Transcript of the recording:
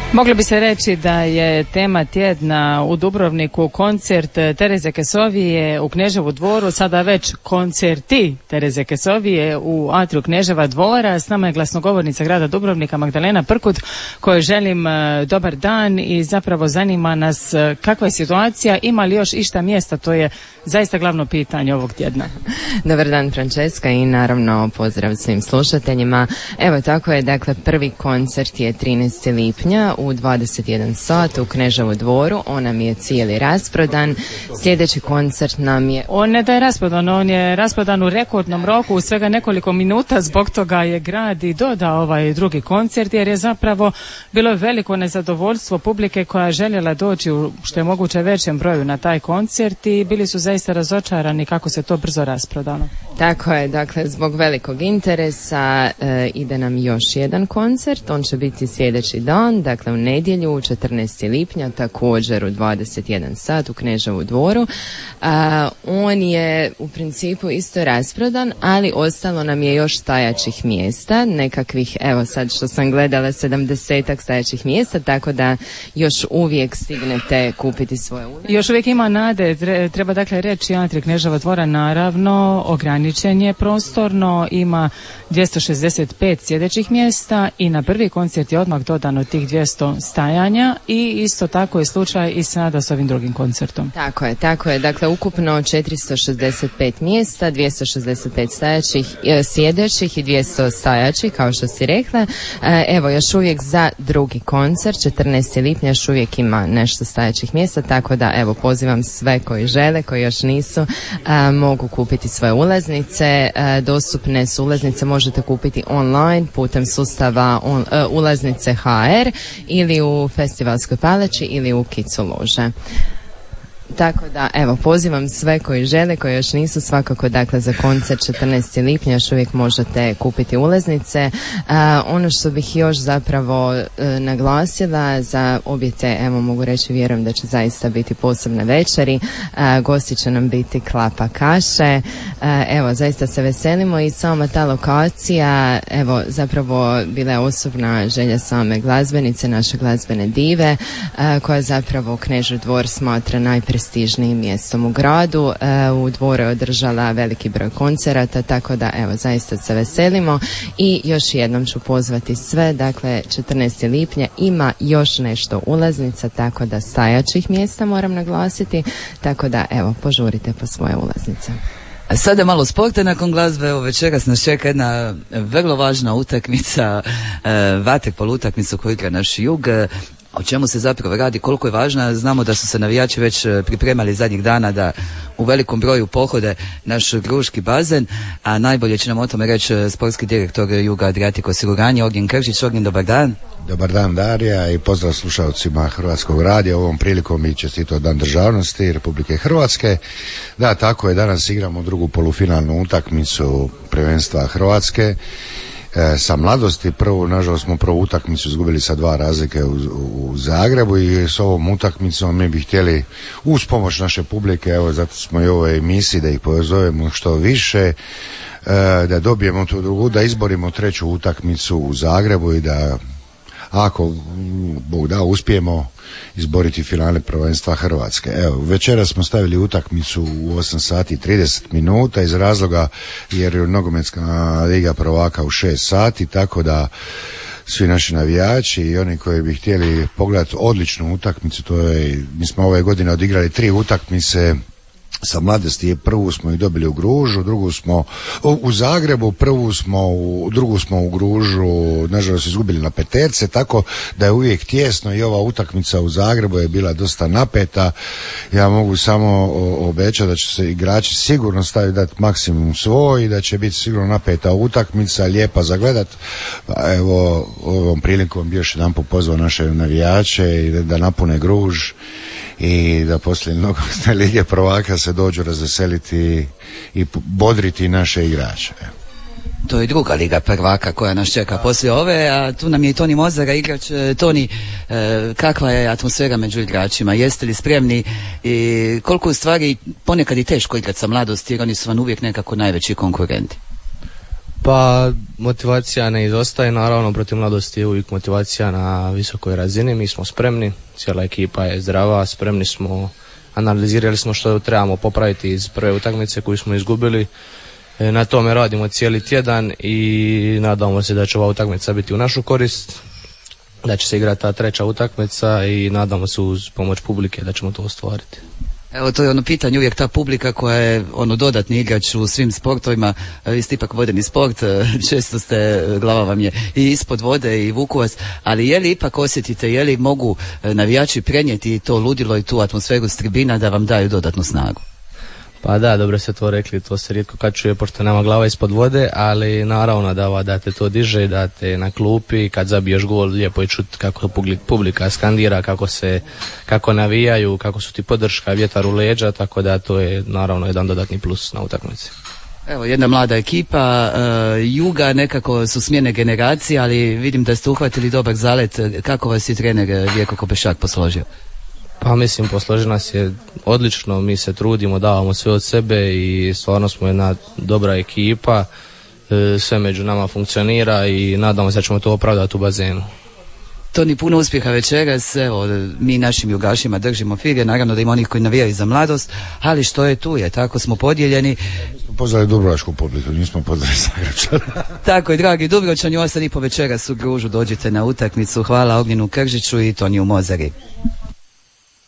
Moglo bi se reći da je tema tjedna u Dubrovniku koncert Tereze Kesovije u Kneževu dvoru, sada već koncerti Tereze Kesovije u atriju Kneževa dvora. S nama je glasnogovornica grada Dubrovnika Magdalena Prkut, kojoj želim dobar dan i zapravo zanima nas kakva je situacija, ima li još išta mjesta, to je zaista glavno pitanje ovog tjedna. Dobar dan Franceska i naravno pozdrav svim slušateljima. Evo tako je, dakle prvi koncert je 13. lipnja u 21 sat u Kneževu dvoru, on nam je cijeli rasprodan. Sljedeći koncert nam je... On ne da je rasprodan, on je rasprodan u rekordnom roku, u svega nekoliko minuta, zbog toga je grad i dodao ovaj drugi koncert, jer je zapravo bilo veliko nezadovoljstvo publike koja je željela doći u što je moguće većem broju na taj koncert i bili su zaista razočarani kako se to brzo rasprodano. Tako je, dakle zbog velikog interesa ide nam još jedan koncert, on će biti sljedeći dan, dakle u nedjelju 14. lipnja također u 21 sat u Kneževu dvoru. On je u principu isto rasprodan, ali ostalo nam je još stajaćih mjesta, nekakvih, evo sad što sam gledala 70-ak stajaćih mjesta, tako da još uvijek stignete kupiti svoje ulaznice. Još uvijek ima nade, treba dakle reći atrij Kneževa dvora naravno ograničen je prostorno, ima 265 sjedećih mjesta i na prvi koncert je odmah dodano tih 200 stajanja i isto tako je slučaj i sada s ovim drugim koncertom. Tako je, dakle ukupno 465 mjesta, 265 stajaćih, sjedećih i 200 stajaćih kao što si rekla. Evo još uvijek za drugi koncert 14. lipnja još uvijek ima nešto stajaćih mjesta, tako da evo pozivam sve koji žele, koji još nisu, mogu kupiti svoje ulaznice. Dostupne su ulaznice, možete kupiti online putem sustava ulaznice HR ili u Festivalskoj palači ili u Kicu lože. Tako da, evo, pozivam sve koji žele, koji još nisu, svakako, dakle, za koncert 14. lipnja još uvijek možete kupiti ulaznice. Ono što bih još zapravo naglasila za obje te, evo, mogu reći, vjerujem da će zaista biti posebne večeri. Gosti će nam biti Klapa kaše. Evo, zaista se veselimo i sama ta lokacija, evo, zapravo bila je osobna želja same glazbenice, naše glazbene dive, koja zapravo Knežev dvor smatra najprestižnijim mjestom u gradu. U dvoru je održala veliki broj koncerata, tako da evo zaista se veselimo i još jednom ću pozvati sve, dakle 14. lipnja ima još nešto ulaznica, tako da stajaćih mjesta moram naglasiti, tako da evo požurite po svoje ulaznice. A sada malo sporta nakon glazbe, evo večeras nas čeka jedna vrlo važna utakmica, vaterpolo utakmica koju igra naš Jug. O čemu se zapravo radi, koliko je važna, znamo da su se navijači već pripremali zadnjih dana da u velikom broju pohode naš Gruški bazen, a najbolje će nam o tome reći sportski direktor Juga Adriatic osiguranja Ognjen Kršić. Ognjen, dobar dan. Dobar dan Darija i pozdrav slušalcima Hrvatskog radija. Ovom prilikom i čestito Dan državnosti Republike Hrvatske. Da, tako je, danas igramo drugu polufinalnu utakmicu prvenstva Hrvatske. Sa mladosti, nažalost smo prvu utakmicu izgubili sa 2 razlike u Zagrebu i s ovom utakmicom mi bi htjeli uz pomoć naše publike, evo zato smo i u ovoj emisiji da ih pozovemo što više, da dobijemo tu drugu, da izborimo 3. utakmicu u Zagrebu i da ako Bog da uspijemo izboriti finale prvenstva Hrvatske. Evo, večeras smo stavili utakmicu u 8 sati i 30 minuta iz razloga jer je nogometska liga prvaka u 6 sati, tako da svi naši navijači i oni koji bi htjeli pogledati odličnu utakmicu, to je, mi smo ove godine odigrali 3 utakmice sa mladosti. Prvu smo i dobili u Gružu, drugu smo u Zagrebu, drugu smo u Gružu, nažalost izgubili na peterce, tako da je uvijek tjesno i ova utakmica u Zagrebu je bila dosta napeta. Ja mogu samo obećati da će se igrači sigurno staviti dati maksimum svoj i da će biti sigurno napeta utakmica, lijepa za gledat. Pa evo, ovom prilikom bi još jedan pozvao naše navijače i da napune Gruž i da poslije nogometne lige prvaka se dođu razveseliti i bodriti naše igrače. To je druga liga prvaka koja nas čeka poslije ove, a tu nam je i Toni Mozara, igrač. Toni, kakva je atmosfera među igračima? Jeste li spremni i koliko u stvari ponekad i teško igrati sa mladosti jer oni su vam uvijek nekako najveći konkurenti? Pa motivacija ne izostaje, naravno protiv Mladosti je uvijek motivacija na visokoj razini, mi smo spremni, cijela ekipa je zdrava, spremni smo, analizirali smo što trebamo popraviti iz prve utakmice koju smo izgubili, na tome radimo cijeli tjedan i nadamo se da će ova utakmica biti u našu korist, da će se igrati ta treća utakmica i nadamo se uz pomoć publike da ćemo to ostvariti. Evo, to je ono pitanje, uvijek ta publika koja je ono dodatni igrač u svim sportovima, vi ste ipak vodeni sport, često ste, glava vam je i ispod vode i vuku vas, ali je li ipak osjetite, je li mogu navijači prenijeti to ludilo i tu atmosferu s tribina da vam daju dodatnu snagu? Pa da, dobro ste to rekli, to se rijetko kad čuje pošto nema glava ispod vode, ali naravno da te to diže, da te na klupi, kad zabiješ gol lijepo je čuti kako publika skandira, kako navijaju, kako su ti podrška, vjetar u leđa, tako da to je naravno jedan dodatni plus na utakmici. Evo, jedna mlada ekipa, Juga, nekako su smjene generacije, ali vidim da ste uhvatili dobar zalet. Kako vas je trener Vjeko Kopešak posložio? Pa mislim, posloži nas je odlično, mi se trudimo, davamo sve od sebe i stvarno smo jedna dobra ekipa, sve među nama funkcionira i nadamo se da ćemo to opravdati u bazenu. To ni puno uspjeha večeras, evo, mi našim Jugašima držimo fige, naravno da ima onih koji navijaju za Mladost, ali što je tu je, tako smo podijeljeni. Pozdravi dubrovačku publiku, nismo pozdravi Zagrebčana. Tako je, dragi Dubrovčani, ostani po večeras u Gružu, dođite na utakmicu. Hvala Ognjenu Kržiću i Toniju Mozari.